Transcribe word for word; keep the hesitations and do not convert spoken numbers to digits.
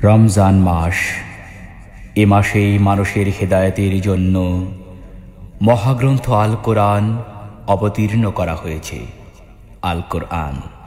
রমজান মাস, এ মাসেই মানুষের হেদায়েতের জন্য মহাগ্রন্থ আল কোরআন অবতীর্ণ করা হয়েছে। আল কোরআন